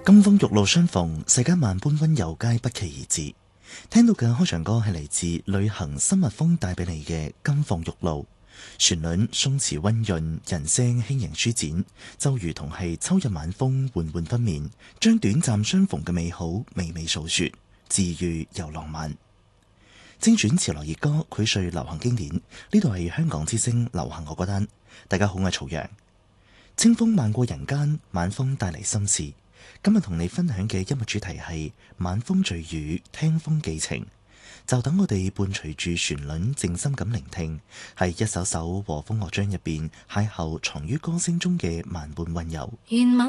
金風玉露相逢，世間萬般溫柔皆不期而至。聽到嘅開場歌係嚟自旅行深蜜蜂帶俾你嘅《金鳳玉露》，旋律鬆弛溫潤，人聲輕盈舒展，就如同係秋日晚風緩緩拂面，將短暫相逢嘅美好娓娓訴說，治癒又浪漫。精選潮流熱歌，膾萃流行經典。呢度係香港之聲流行樂歌單。大家好，我係曹陽。清風漫過人間，晚風帶嚟心事。今日同你分享嘅音樂主題係晚風聚雨，聽風寄情。就等我哋伴隨住旋律，靜心咁聆聽，係一首首和風樂章入邊邂逅藏於歌聲中嘅萬般溫柔。